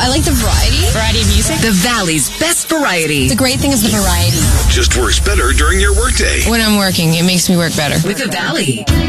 I like the variety. Variety of music. The Valley's best variety. The great thing is the variety. Just works better during your workday. When I'm working, it makes me work better. With the Valley.